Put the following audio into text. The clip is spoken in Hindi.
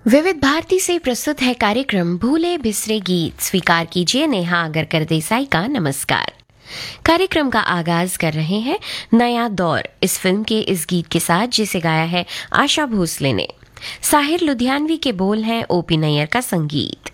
विविध भारती से प्रस्तुत है कार्यक्रम भूले बिसरे गीत। स्वीकार कीजिए नेहा अगरकर देसाई का नमस्कार। कार्यक्रम का आगाज कर रहे हैं नया दौर इस फिल्म के इस गीत के साथ, जिसे गाया है आशा भोसले ने। साहिर लुधियानवी के बोल हैं, ओपी नैयर का संगीत।